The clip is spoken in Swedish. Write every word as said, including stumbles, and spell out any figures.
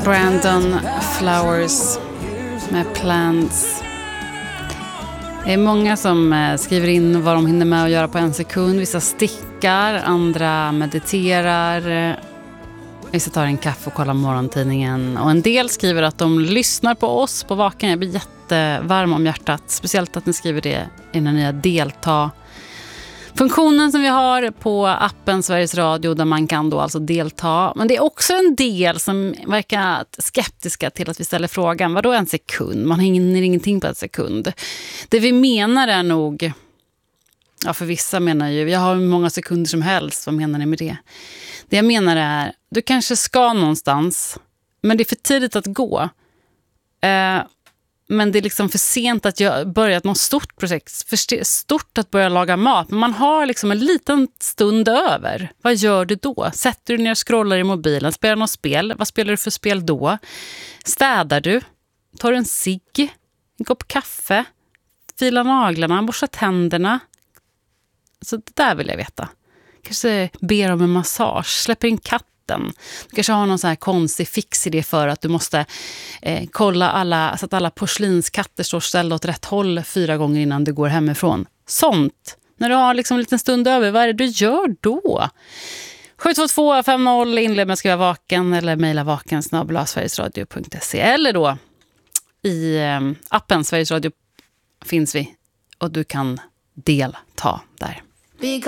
Brandon Flowers med Plants. Det är många som skriver in vad de hinner med att göra på en sekund. Vissa stickar, andra mediterar. Vissa tar en kaffe och kollar morgontidningen. Och en del skriver att de lyssnar på oss på Vaken. Jag blir jättevarm om hjärtat. Speciellt att ni skriver det innan ni deltar. Funktionen som vi har på appen Sveriges Radio där man kan då alltså delta. Men det är också en del som verkar skeptiska till att vi ställer frågan. Vad då en sekund? Man hinner ingenting på en sekund. Det vi menar är nog... Ja, för vissa menar ju... Jag har hur många sekunder som helst. Vad menar ni med det? Det jag menar är... Du kanske ska någonstans. Men det är för tidigt att gå. Eh... Men det är liksom för sent att jag börjat något stort projekt. För stort att börja laga mat. Men man har liksom en liten stund över. Vad gör du då? Sätter du ner och scrollar i mobilen? Spelar något spel? Vad spelar du för spel då? Städar du? Tar du en cigg? En kopp kaffe? Filar naglarna? Borstar tänderna? Så det där vill jag veta. Kanske ber om en massage. Släpper in katten. Du kanske har någon sån här konstig fix idé för att du måste eh, kolla alla, så att alla porslinskatter står ställda åt rätt håll fyra gånger innan du går hemifrån. Sånt. När du har liksom en liten stund över, vad är det du gör då? sju två två fem noll inled med skriva vaken eller mejla vaken snabel-a sverigesradio punkt se eller då i eh, appen Sveriges Radio finns vi och du kan delta där.